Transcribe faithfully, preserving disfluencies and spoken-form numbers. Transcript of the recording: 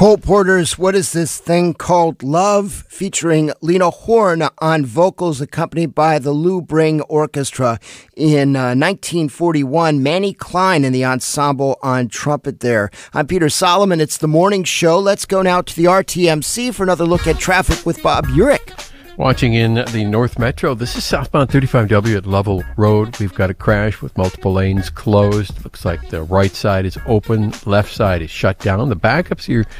Cole Porter's What Is This Thing Called Love, featuring Lena Horne on vocals, accompanied by the Lou Bring Orchestra. In uh, nineteen forty-one, Manny Klein in the ensemble on trumpet there. I'm Peter Solomon. It's the morning show. Let's go now to the R T M C for another look at traffic with Bob Urich. Watching in the North Metro, this is southbound thirty-five W at Lovell Road. We've got a crash with multiple lanes closed. Looks like the right side is open, left side is shut down. The backups, you're